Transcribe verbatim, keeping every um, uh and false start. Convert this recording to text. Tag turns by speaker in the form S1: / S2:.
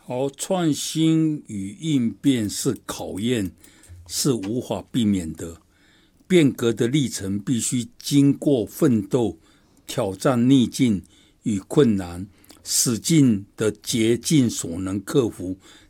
S1: 好，创新与应变是考验，是无法避免的。变革的历程必须经过奋斗、挑战逆境与困难，使尽的竭尽所能克服，